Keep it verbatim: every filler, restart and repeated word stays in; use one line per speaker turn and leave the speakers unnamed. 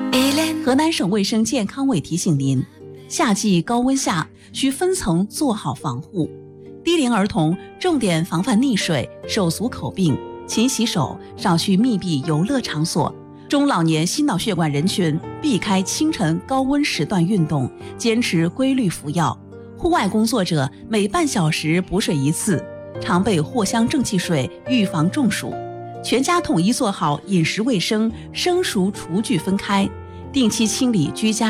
河南省卫生健康委提醒您，夏季高温下需分层做好防护。低龄儿童重点防范溺水、手足口病，勤洗手，少去密闭游乐场所。中老年心脑血管人群避开清晨高温时段运动，坚持规律服药。户外工作者每半小时补水一次，常备藿香正气水，预防中暑。全家统一做好饮食卫生，生熟厨具分开，定期清理居家